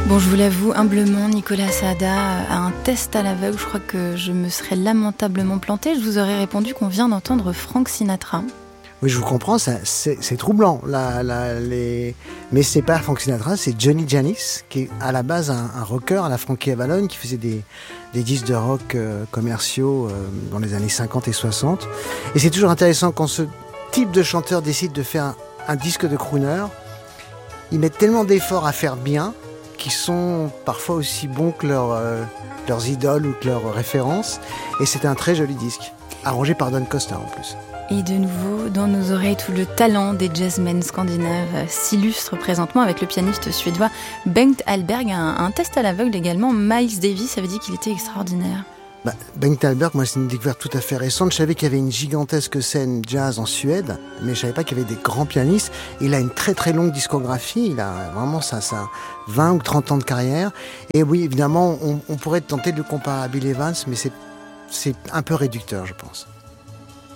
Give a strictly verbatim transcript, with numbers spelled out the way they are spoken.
Bon, je vous l'avoue, humblement, Nicolas Saada a un test à l'aveugle. Je crois que je me serais lamentablement plantée. Je vous aurais répondu qu'on vient d'entendre Frank Sinatra. Oui, je vous comprends, ça, c'est, c'est troublant. La, la, les... Mais c'est pas Frank Sinatra, c'est Johnny Janis, qui est à la base un, un rocker à la Frankie Avalon, qui faisait des, des disques de rock euh, commerciaux euh, dans les années cinquante et soixante. Et c'est toujours intéressant quand ce type de chanteur décide de faire un, un disque de crooner. Ils mettent tellement d'efforts à faire bien, qui sont parfois aussi bons que leur, euh, leurs idoles ou que leurs références. Et c'est un très joli disque, arrangé par Don Costa en plus. Et de nouveau, dans nos oreilles, tout le talent des jazzmen scandinaves s'illustre présentement avec le pianiste suédois Bengt Hallberg. Un, un test à l'aveugle également. Miles Davis avait dit qu'il était extraordinaire. Bah, Bengt Hallberg, moi c'est une découverte tout à fait récente. Je savais qu'il y avait une gigantesque scène jazz en Suède, mais je savais pas qu'il y avait des grands pianistes. Il a une très très longue discographie, il a vraiment ça, ça vingt ou trente ans de carrière. Et oui, évidemment, on, on pourrait tenter de le comparer à Bill Evans, mais c'est, c'est un peu réducteur, je pense.